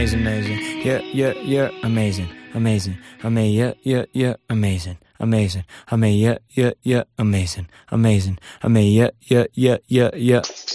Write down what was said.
amazing. You're amazing. Amazing. I mean, you're amazing. Amazing. I mean, you're amazing. Amazing. I mean, yeah.